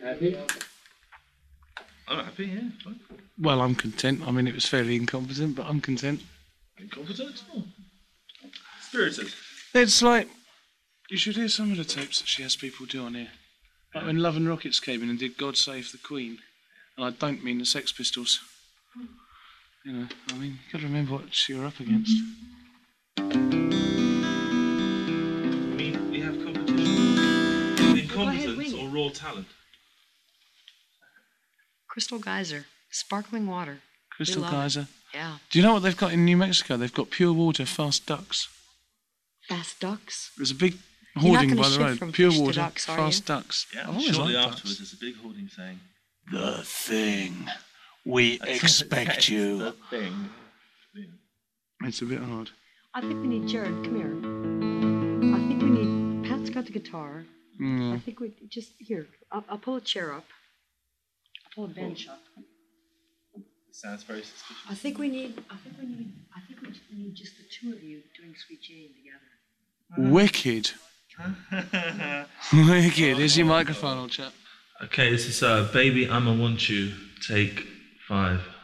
Happy? I'm happy, yeah. Fine. Well, I'm content. I mean, it was fairly incompetent, but I'm content. Incompetent? Oh. Spirited. It's like, you should hear some of the tapes that she has people do on here. Like when Love and Rockets came in and did God Save the Queen. And I don't mean the Sex Pistols. You know, I mean, you've got to remember what she were up against. We have competition. Incompetence or raw talent? Crystal Geyser. Sparkling water. Crystal Geyser. Yeah. Do you know what they've got in New Mexico? They've got pure water, fast ducks. Fast ducks? There's a big hoarding by the road. Pure water, ducks, fast ducks. Yeah, I've always shortly liked afterwards ducks. there's a big hoarding saying, The Thing. We expect you. The thing. Yeah. It's a bit hard. I think we need Jared. Come here. I think we need. Pat's got the guitar. I think we just here. I'll pull a chair up. I'll pull a bench up. Sounds very suspicious. I think we need just the two of you doing Sweet Jane together. Wicked. Wicked. Here's your microphone, old chap. Okay, this is Baby I'ma Want You, take 5.